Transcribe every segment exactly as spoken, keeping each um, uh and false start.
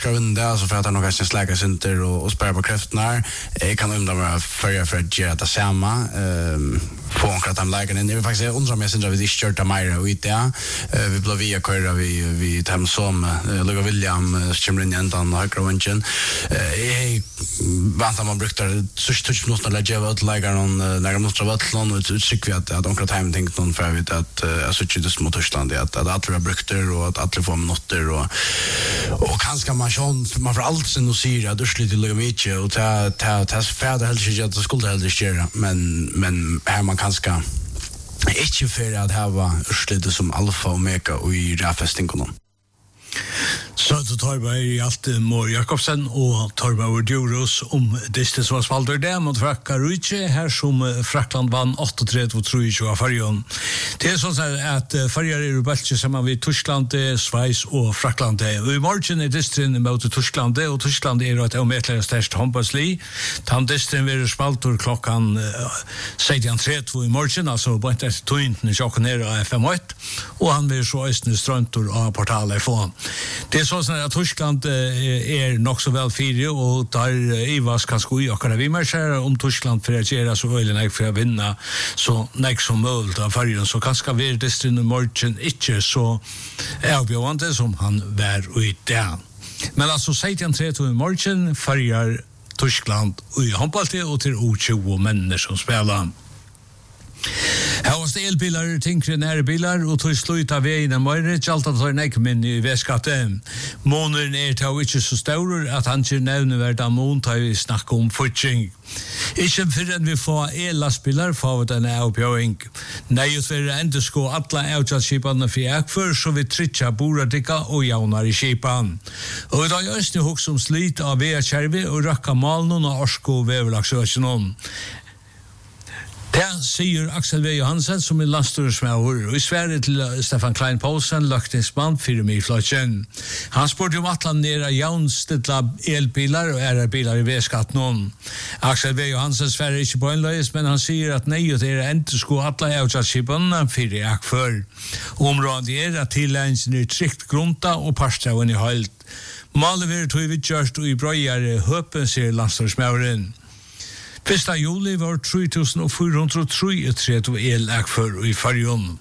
Grunden där så för att han nog kanske släcker sig inte och, och spärrar på kräftorna. Jag kan undra mig att följa för att göra det samma. Um, få en kratt han lägger in. Jag vill faktiskt undra mig att vi inte kört mer och inte. Uh, vi blev via köra vi, vi tar som uh, Luga William kommer in i ändan högra vinkeln. Jag väntar man brukar så touch minuter lägga ut lägger någon när de måste vara någon och utsikt vi att att de kan ta hem tänkt någon för jag vet att jag så inte det mot Tyskland att att alla brukar och att alla får minuter och och kanske man man får allt sen och säger att du skulle lägga mycket och ta ta ta färd helt inte att det skulle helt köra men men här man kanske inte för att ha urslutet som alfa och omega och i rafestingen. Så det tar vi i allt Mor Jakobsen og Torbaur Djuros om distance som var spalter der mot Frakka Ruiche her som Frakland vann åttitre og trettio av Farjon. Det er sånn at Farjar er ubeltje sammen med Tyskland, Sveis og Frakland. Og i morgen er distrin mot Tyskland, og Tyskland er et ometlere størst håndballsli. Den distrin vil spalter klokkan seksten trettio i morgen, altså på en etter tøynten i sjokken her av F M åtte, og han vil så østene strøntor av portalet få. Det er sånn at Tyskland er nok så vel fire, og der Ivas kan sko i akkurat vi merker om Tyskland for å gjøre så øyelig nek for å vinne så nek som mulig av fargen, så kanskje vi er distrin i morgen ikke så avbjørende som han var i dag. Men altså seksten trettio i morgen farger Tyskland i håndballet og til O tjue mennesker som spiller. Her var det elbilar, tinkre nærbilar, og tog slutt av veien av Møyre, alt at tar nekmin i Veskatte. Måneren er til ikke så større at han ikke nevneverdt av mån tar vi snakke om fortjeng. Ikke før enn vi får el-lastbilar får vi denne avbjøring. Nei, utfører enda sko alle avtjallskipene for ekfør, så vi tritja boradikka og jaunar i skipan. Og da er østene hos som slit av vea-kjervi og røkka malen og orsko veverlagsøkjennom. Det sier Axel V. Johansen som er landstyresmauer, og i Sverige til Stefan Klein Poulsen, løktingsmann, fyrir mig i flotjen. Han spurte om at han nere jaunstidla elbilar og R-bilar i V-skatten. Axel V. Johansen sverre ikke på en løys, men han sier at nei, det er enda sko alle avtjallskipene fyrir jeg før. Området er at tilleggelsen er trygt grunta og parstraven i høylt. Malet vil tog vi gjørst og i brøyere høpen, sier landstyresmauren. Første juli var tre tusen fire hundre og trettio el-ekfør i Farjon.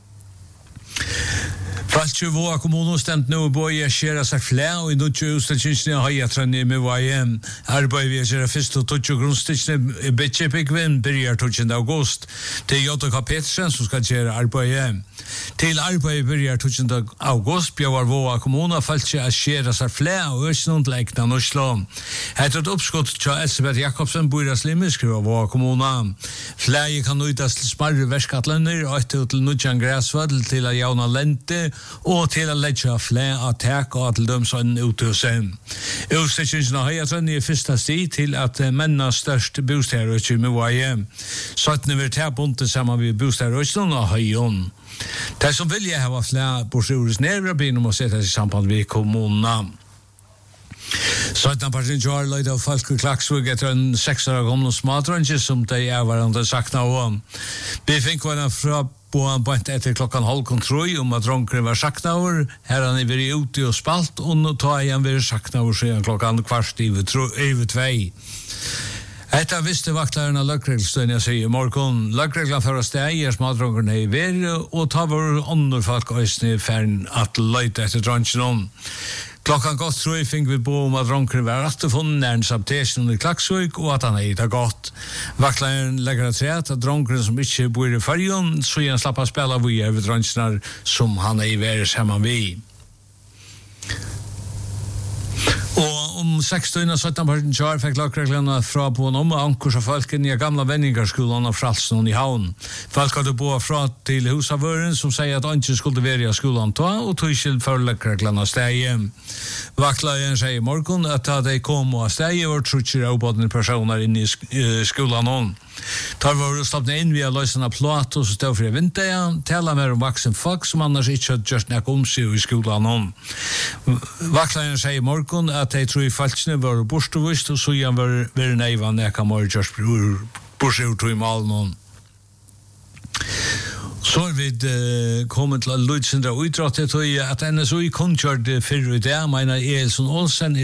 Falskjø Våa kommune stemt nå på å gjøre seg flere, og i nødvendig utstedelsene har jeg trennet med hva igjen. Arbeid vi gjør først og tøtje grunnstedelsene i Betjepikven, begynner tøtjende august. Det er J K Petersen som skal gjøre arbeid igjen. Til arbeid begynner tøtjende august, bjør Våa kommune falskjø å gjøre seg flere, og ikke noen til ekne Norslå. Etter et oppskott til Elsebeth Jakobsen, Boiras Limme, skriver Våa kommune. Flere kan nøydes til smarre verskattlenner, og etter til Nudjan Græsvadl til å jauna lente, og til å legge flere av tak og til dem som er ute hos en. Utstedelsene har jeg trennet i første sti til at mennene størst bostedrøtje med hva hjem. Sånn vil ta buntet sammen med bostedrøtjen og høyen. De som vil jeg ha flere borsjordets nærmere begynner med å sette seg sammen med kommunene. Sånn parten kjør løyde av folk i Klaksvig etter en seks år gamle smadrønge som de er hverandre sakna om. Vi fikk hverandre fra på en point etter klokkan halv kontroll om at dronkeren var sakna over. Her han er vært ute og spalt, og nå tar jeg han vært sakna over siden klokkan kvart i tvei. Etter visste vaktlærerne av løgregelstøyen jeg sier i morgen. Løgregelen for å steg er smadronkeren i verre, og ta vår ånder folk øyne fern at løyte etter dronkeren om. Klokkan godt tror jeg fikk vi på om at dronkeren var rettefunnen nær en sabtesen i Klaksvik, og at han er gitt godt. Vaktlæreren legger til at dronkeren som ikke bor i Farjon, så gjør han slapp å spille vi over dronkene som han er i verre sammen vi. Og om seksten og sytten parten kjør fikk lagreglene fra på en om ankurs av folken i gamla vendingarskolen av Fralsen i Havn. Folk hadde bo fra til husavøren som sier at han ikke skulle være i skolen ta, og tog ikke for lagreglene av steget. Vaktleieren sier i morgen at da de kom av steget var trutsere og bådende personer inne i skolen om. Tar var stoppet inn via løsene plåt og så stod for i vinteren, taler mer om vaksen folk som annars ikke hadde gjort nek om seg i skolen om. Vaktleieren sier i morgen at de tror i falskene var borstevist, og så igjen var det neivan nek av morgen borstevist i malen om. Så er vi uh, kommet til Lutsindra utrattet, og at N S O I kontkjørte fyrre i det, mener Elson Olsen